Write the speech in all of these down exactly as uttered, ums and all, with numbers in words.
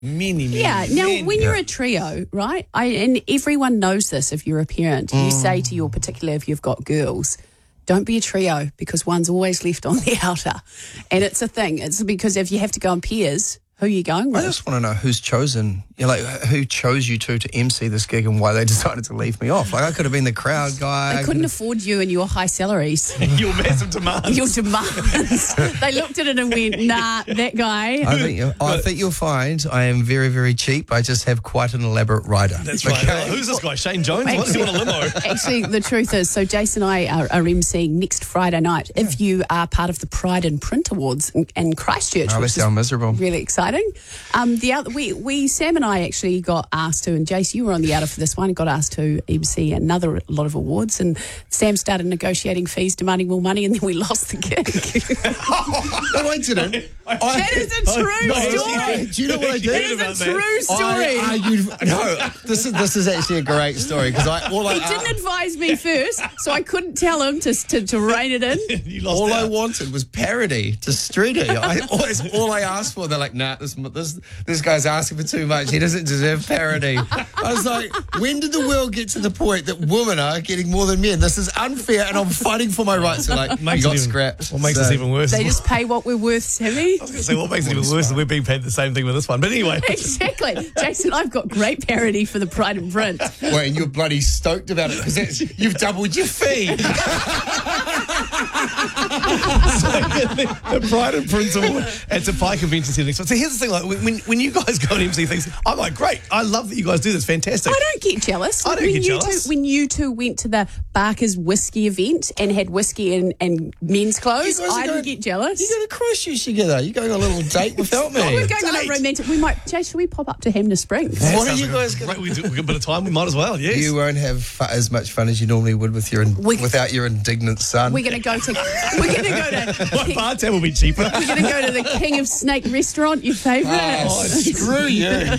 Many, many, Yeah. Now, many. when you're a trio, right, I, and everyone knows this if you're a parent, you say to your, particularly if you've got girls, don't be a trio because one's always left on the outer. And it's a thing. It's because if you have to go in pairs, who are you going with? I just want to know who's chosen, you know, like who chose you two to M C this gig and why they decided to leave me off. Like I could have been the crowd guy. They couldn't afford you and your high salaries. Your massive demands. Your demands. They looked at it and went, nah, that guy. I think, you'll, I think you'll find I am very, very cheap. I just have quite an elaborate rider. That's right. Okay? Who's this guy? Shane Jones? What does he want a limo? Actually, the truth is, so Jason and I are, are emceeing next Friday night. If you are part of the Pride and Print Awards in, in Christchurch, Oh, they which sound is miserable. really exciting. Um, the other, we, we, Sam and I actually got asked to, and Jace, you were on the outer for this one, got asked to M C another lot of awards, and Sam started negotiating fees, demanding more money, and then we lost the gig. No, I didn't. That is a true no, story. Do you know what I did? That is a true story. I argued. No, this is this is actually a great story because I all I He didn't advise me first, so I couldn't tell him to to, to rein it in. You lost all I out. wanted was parody to Streeter. I always all I asked for. They're like, nah, this this this guy's asking for too much. He doesn't deserve parody. I was like, when did the world get to the point that women are getting more than men? This is unfair, and I'm fighting for my rights. So like, Makes you got it even, scrapped. What makes So- this even worse? They just pay what we're worth, Sammy. I was going to say, what makes it even worse is we're being paid the same thing with this one. But anyway. Exactly. Jason, I've got great parody for the Pride and Print. Well, and you're bloody stoked about it because you've doubled your fee. The Pride and Prince Award. It's a pie convention setting. So here's the thing, like when when you guys go and M C things, I'm like, great, I love that you guys do this, fantastic. I don't get jealous. I don't when get you jealous. Two, when you two went to the Barker's whiskey event and had whiskey and, and men's clothes, You guys are I going- didn't get jealous. You're going to Christchurch together. You're going on a little date without me. Oh, we're going on Date. a romantic. We might, Jay, should we pop up to Hamner Springs? What are Sounds you like guys a going great, we do, we've got a bit of time, we might as well, yes. You won't have fu- as much fun as you normally would with your in- We- without your indignant son. We're going to go to. We're going to go to. My bar tab will be cheaper. We're going to go to the King of Snake restaurant. Your favourite. Oh, screw you.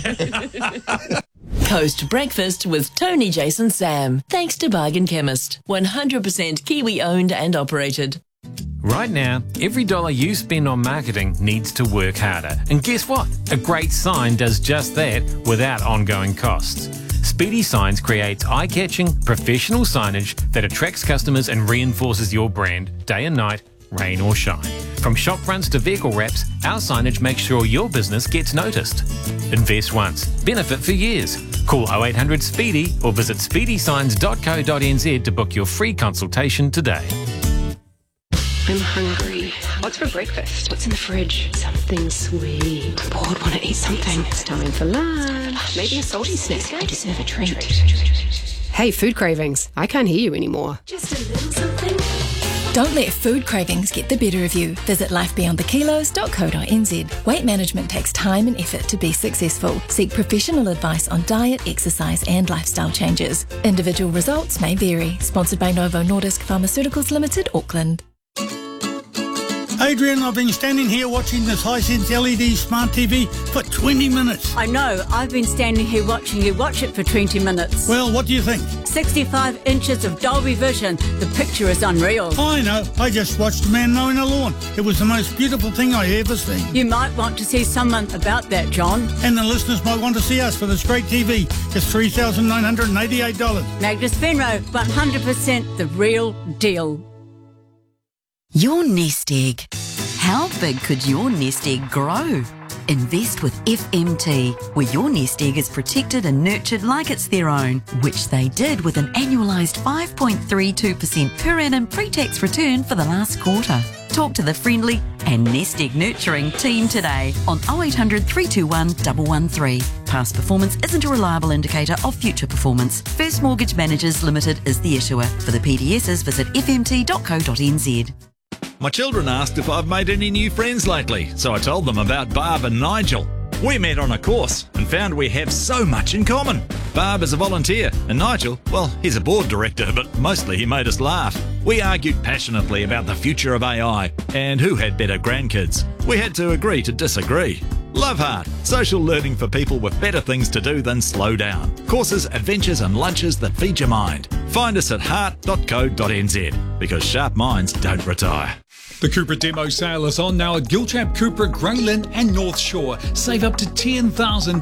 Coast Breakfast with Tony, Jason, Sam. Thanks to Bargain Chemist. one hundred percent Kiwi owned and operated. Right now, every dollar you spend on marketing needs to work harder. And guess what? A great sign does just that without ongoing costs. Speedy Signs creates eye-catching, professional signage that attracts customers and reinforces your brand day and night, rain or shine. From shop fronts to vehicle wraps, our signage makes sure your business gets noticed. Invest once, benefit for years. Call oh eight hundred SPEEDY or visit speedy signs dot co dot n z to book your free consultation today. I'm hungry. What's for breakfast? What's in the fridge? Something sweet. I'm bored, want to eat something. It's time for lunch. Maybe a salty snack. I deserve a treat. Hey, food cravings. I can't hear you anymore. Just a little something. Don't let food cravings get the better of you. Visit life beyond the kilos dot co dot n z. Weight management takes time and effort to be successful. Seek professional advice on diet, exercise and lifestyle changes. Individual results may vary. Sponsored by Novo Nordisk Pharmaceuticals Limited, Auckland. Adrian, I've been standing here watching this Hisense L E D smart T V for twenty minutes. I know, I've been standing here watching you watch it for twenty minutes. Well, what do you think? sixty-five inches of Dolby Vision. The picture is unreal. I know, I just watched a man mowing a lawn. It was the most beautiful thing I ever seen. You might want to see someone about that, John. And the listeners might want to see us for this great T V. It's three thousand nine hundred eighty-eight dollars. Magnus Fenro, one hundred percent the real deal. Your nest egg. How big could your nest egg grow? Invest with F M T, where your nest egg is protected and nurtured like it's their own, which they did with an annualised five point three two percent per annum pre-tax return for the last quarter. Talk to the friendly and nest egg nurturing team today on oh eight hundred, three two one, one one three. Past performance isn't a reliable indicator of future performance. First Mortgage Managers Limited is the issuer. For the P D Ss, visit f m t dot co dot n z. My children asked if I've made any new friends lately, so I told them about Barb and Nigel. We met on a course and found we have so much in common. Barb is a volunteer, and Nigel, well, he's a board director, but mostly he made us laugh. We argued passionately about the future of A I and who had better grandkids. We had to agree to disagree. Love Heart, social learning for people with better things to do than slow down. Courses, adventures and lunches that feed your mind. Find us at heart dot co dot n z, because sharp minds don't retire. The Cupra demo sale is on now at Giltrap, Cupra, Grey Lynn and North Shore. Save up to ten thousand